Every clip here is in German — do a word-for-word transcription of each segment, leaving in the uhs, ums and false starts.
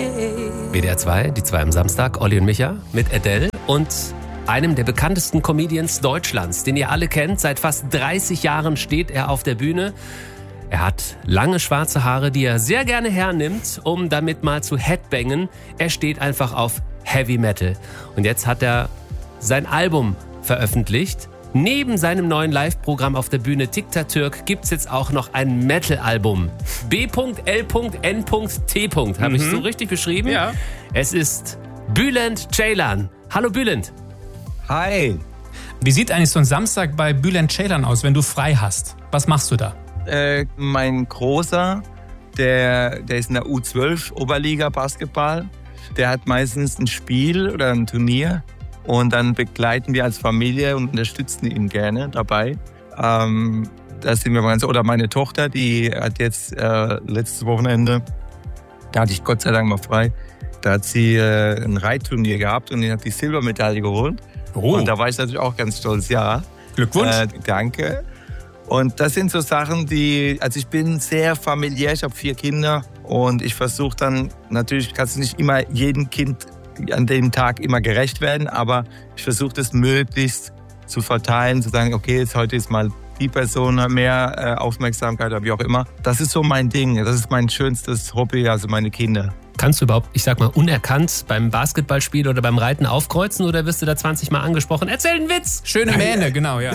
W D R zwei, die zwei am Samstag, Olli und Micha mit Adele und einem der bekanntesten Comedians Deutschlands, den ihr alle kennt. Seit fast dreißig Jahren steht er auf der Bühne. Er hat lange schwarze Haare, die er sehr gerne hernimmt, um damit mal zu headbangen. Er steht einfach auf Heavy Metal. Und jetzt hat er sein Album veröffentlicht. Neben seinem neuen Live-Programm auf der Bühne Tiktatürk gibt es jetzt auch noch ein Metal-Album. B L N T. Habe mhm. ich so richtig beschrieben? Ja. Es ist Bülent Ceylan. Hallo Bülent. Hi. Wie sieht eigentlich so ein Samstag bei Bülent Ceylan aus, wenn du frei hast? Was machst du da? Äh, mein Großer, der, der ist in der U zwölf Oberliga Basketball. Der hat meistens ein Spiel oder ein Turnier. Und dann begleiten wir als Familie und unterstützen ihn gerne dabei. Ähm, das sind wir ganz, oder meine Tochter, die hat jetzt äh, letztes Wochenende, da hatte ich Gott sei Dank mal frei, da hat sie äh, ein Reitturnier gehabt und die hat die Silbermedaille geholt. Oh. Und da war ich natürlich auch ganz stolz, ja. Glückwunsch. Äh, danke. Und das sind so Sachen, die, also ich bin sehr familiär, ich habe vier Kinder und ich versuche dann, natürlich kannst du nicht immer jedem Kind an dem Tag immer gerecht werden, aber ich versuche das möglichst zu verteilen, zu sagen, okay, jetzt heute ist mal die Person mehr äh, Aufmerksamkeit oder wie auch immer. Das ist so mein Ding, das ist mein schönstes Hobby, also meine Kinder. Kannst du überhaupt, ich sag mal, unerkannt beim Basketballspiel oder beim Reiten aufkreuzen oder wirst du da zwanzig Mal angesprochen? Erzähl einen Witz! Schöne Mähne, genau, ja.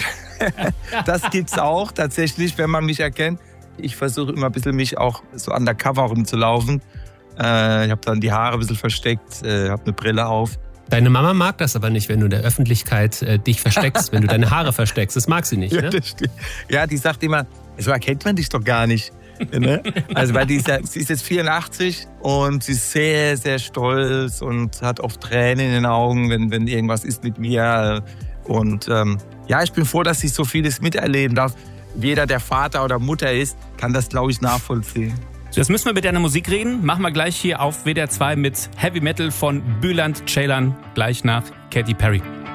Das gibt's auch tatsächlich, wenn man mich erkennt. Ich versuche immer ein bisschen mich auch so undercover rumzulaufen. Äh, ich habe dann die Haare ein bisschen versteckt, äh, habe eine Brille auf. Deine Mama mag das aber nicht, wenn du in der Öffentlichkeit äh, dich versteckst, wenn du deine Haare versteckst. Das mag sie nicht, ja, ne? Das stimmt. Ja, die sagt immer, so erkennt man dich doch gar nicht. Ne? Also weil die ist, ja, sie ist jetzt vierundachtzig und sie ist sehr, sehr stolz und hat oft Tränen in den Augen, wenn, wenn irgendwas ist mit mir. Und ähm, ja, ich bin froh, dass ich so vieles miterleben darf. Jeder, der Vater oder Mutter ist, kann das, glaube ich, nachvollziehen. Jetzt müssen wir mit deiner Musik reden. Machen wir gleich hier auf W D R zwei mit Heavy Metal von Bülent Ceylan, gleich nach Katy Perry.